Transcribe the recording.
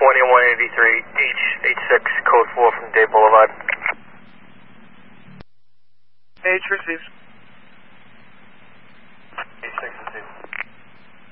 2183, H86, code 4 from Day Boulevard. H receives. H6 receives.